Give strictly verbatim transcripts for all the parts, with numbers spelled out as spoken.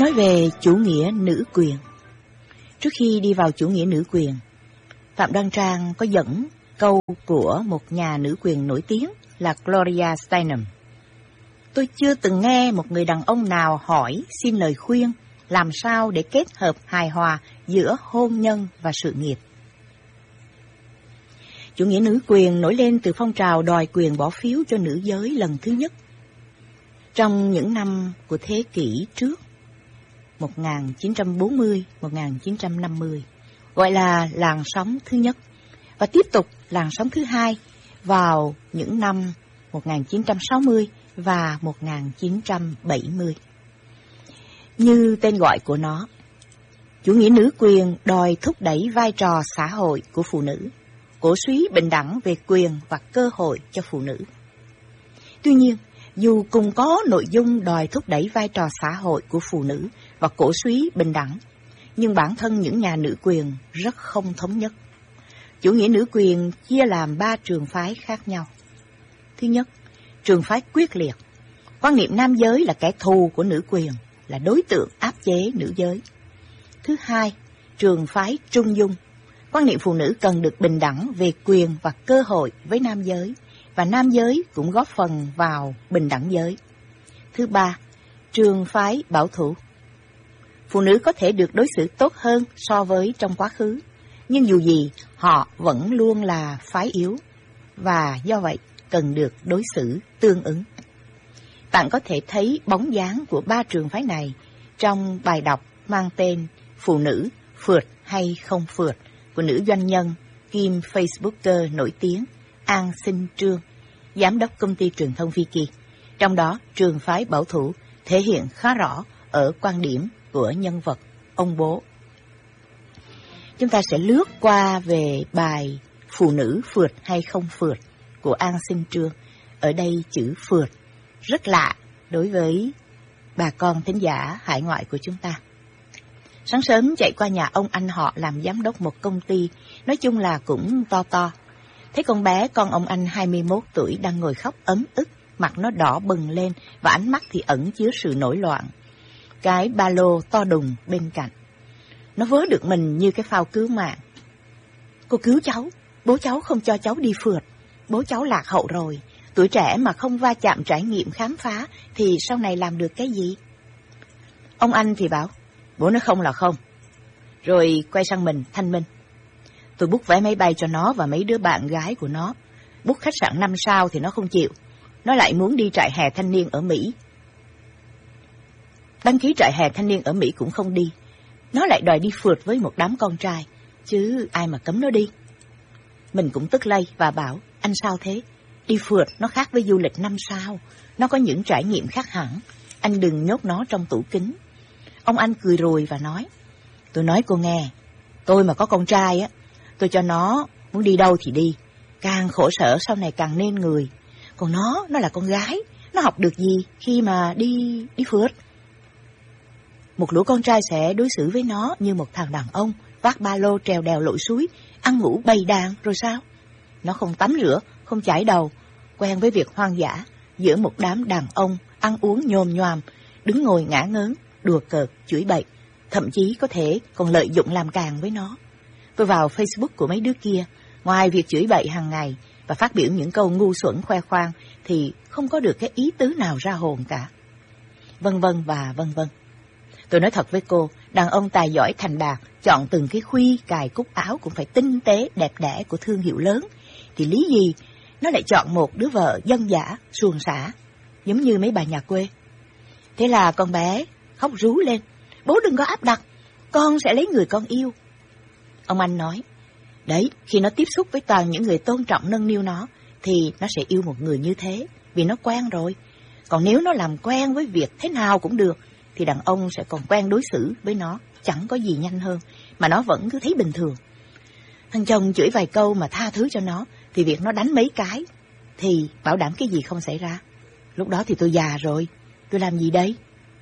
Nói về chủ nghĩa nữ quyền. Trước khi đi vào chủ nghĩa nữ quyền, Phạm Đoan Trang có dẫn câu của một nhà nữ quyền nổi tiếng là Gloria Steinem. Tôi chưa từng nghe một người đàn ông nào hỏi xin lời khuyên làm sao để kết hợp hài hòa giữa hôn nhân và sự nghiệp. Chủ nghĩa nữ quyền nổi lên từ phong trào đòi quyền bỏ phiếu cho nữ giới lần thứ nhất trong những năm của thế kỷ trước, một nghìn chín trăm bốn mươi đến một nghìn chín trăm năm mươi, gọi là làn sóng thứ nhất, và tiếp tục làn sóng thứ hai vào những năm một nghìn chín trăm sáu mươi và một nghìn chín trăm bảy mươi. Như tên gọi của nó, chủ nghĩa nữ quyền đòi thúc đẩy vai trò xã hội của phụ nữ, cổ suý bình đẳng về quyền và cơ hội cho phụ nữ. Tuy nhiên, dù cùng có nội dung đòi thúc đẩy vai trò xã hội của phụ nữ và cổ suý bình đẳng, nhưng bản thân những nhà nữ quyền rất không thống nhất. Chủ nghĩa nữ quyền chia làm ba trường phái khác nhau. Thứ nhất, trường phái quyết liệt. Quan niệm nam giới là kẻ thù của nữ quyền, là đối tượng áp chế nữ giới. Thứ hai, trường phái trung dung. Quan niệm phụ nữ cần được bình đẳng về quyền và cơ hội với nam giới, và nam giới cũng góp phần vào bình đẳng giới. Thứ ba, trường phái bảo thủ. Phụ nữ có thể được đối xử tốt hơn so với trong quá khứ, nhưng dù gì họ vẫn luôn là phái yếu, và do vậy cần được đối xử tương ứng. Bạn có thể thấy bóng dáng của ba trường phái này trong bài đọc mang tên Phụ nữ phượt hay không phượt của nữ doanh nhân kim Facebooker nổi tiếng An Sinh Trương, giám đốc công ty truyền thông Viki. Trong đó, trường phái bảo thủ thể hiện khá rõ ở quan điểm của nhân vật ông bố. Chúng ta sẽ lướt qua về bài Phụ nữ phượt hay không phượt của An Sinh Trương. Ở đây chữ phượt rất lạ đối với bà con thính giả hải ngoại của chúng ta. Sáng sớm chạy qua nhà ông anh họ làm giám đốc một công ty, nói chung là cũng to to. Thấy con bé con ông anh hai mươi mốt tuổi đang ngồi khóc ấm ức, mặt nó đỏ bừng lên và ánh mắt thì ẩn chứa sự nổi loạn. Cái ba lô to đùng bên cạnh. Nó vớ được mình như cái phao cứu mạng. Cô cứu cháu, bố cháu không cho cháu đi phượt, bố cháu lạc hậu rồi. Tuổi trẻ mà không va chạm trải nghiệm khám phá thì sau này làm được cái gì? Ông anh thì bảo, bố nói không là không. Rồi quay sang mình thanh minh. Tôi book vé máy bay cho nó và mấy đứa bạn gái của nó. Book khách sạn năm sao thì nó không chịu. Nó lại muốn đi trại hè thanh niên ở Mỹ. Đăng ký trại hè thanh niên ở Mỹ cũng không đi. Nó lại đòi đi phượt với một đám con trai. Chứ ai mà cấm nó đi. Mình cũng tức lây và bảo, anh sao thế? Đi phượt nó khác với du lịch năm sao. Nó có những trải nghiệm khác hẳn. Anh đừng nhốt nó trong tủ kính. Ông anh cười rồi và nói, tôi nói cô nghe, tôi mà có con trai á, tôi cho nó muốn đi đâu thì đi. Càng khổ sở sau này càng nên người. Còn nó, nó là con gái, nó học được gì khi mà đi đi phượt? Một lũ con trai sẽ đối xử với nó như một thằng đàn ông, vác ba lô trèo đèo lội suối, ăn ngủ bầy đàn rồi sao? Nó không tắm rửa, không chải đầu, quen với việc hoang dã, giữa một đám đàn ông, ăn uống nhồm nhoàm, đứng ngồi ngả ngớn, đùa cợt, chửi bậy, thậm chí có thể còn lợi dụng làm càng với nó. Tôi vào Facebook của mấy đứa kia, ngoài việc chửi bậy hàng ngày và phát biểu những câu ngu xuẩn khoe khoang, thì không có được cái ý tứ nào ra hồn cả. Vân vân và vân vân. Tôi nói thật với cô, đàn ông tài giỏi thành đạt, chọn từng cái khuy cài cúc áo cũng phải tinh tế, đẹp đẽ của thương hiệu lớn, thì lý gì nó lại chọn một đứa vợ dân dã, suồng sã, giống như mấy bà nhà quê. Thế là con bé khóc rú lên, bố đừng có áp đặt, con sẽ lấy người con yêu. Ông anh nói, đấy, khi nó tiếp xúc với toàn những người tôn trọng nâng niu nó, thì nó sẽ yêu một người như thế, vì nó quen rồi. Còn nếu nó làm quen với việc thế nào cũng được, thì đàn ông sẽ còn quen đối xử với nó, chẳng có gì nhanh hơn, mà nó vẫn cứ thấy bình thường. Thằng chồng chửi vài câu mà tha thứ cho nó, thì việc nó đánh mấy cái, thì bảo đảm cái gì không xảy ra. Lúc đó thì tôi già rồi, tôi làm gì đây?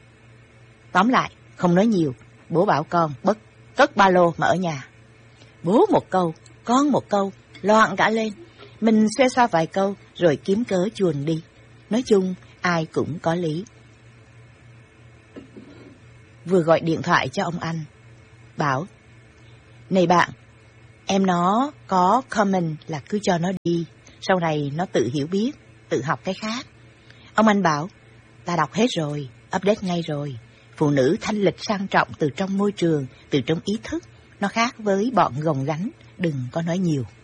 Tóm lại, không nói nhiều, bố bảo con bất cất ba lô mà ở nhà. Bố một câu, con một câu, loạn cả lên. Mình xoe xoa vài câu rồi kiếm cớ chuồn đi. Nói chung, ai cũng có lý. vừa gọi điện thoại cho ông anh, bảo: "Này bạn, em nó có comment là cứ cho nó đi, sau này nó tự hiểu biết, tự học cái khác." Ông anh bảo: "Ta đọc hết rồi, update ngay rồi. Phụ nữ thanh lịch sang trọng từ trong môi trường, từ trong ý thức. Nó khác với bọn gồng gánh, đừng có nói nhiều."